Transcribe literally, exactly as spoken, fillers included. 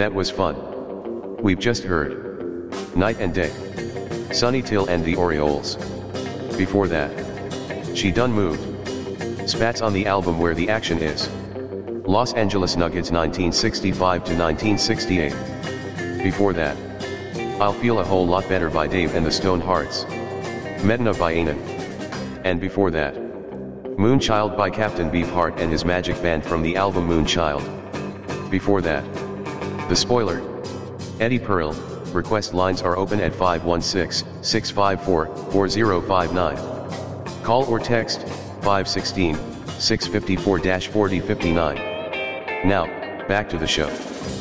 That was fun. We've just heard Night and Day, Sunny Till and the Orioles. Before that, She Done Moved. Spats on the album Where the Action Is. Los Angeles Nuggets nineteen sixty-five to nineteen sixty-eight. Before that, I'll Feel a Whole Lot Better by Dave and the Stone Hearts. Medina by Anan. And before that, Moonchild by Captain Beefheart and his Magic Band from the album Moonchild. Before that, The Spoiler, Eddie Pearl. Request lines are open at five one six, six five four, four zero five nine. Call or text five one six, six five four, four zero five nine. Now, back to the show.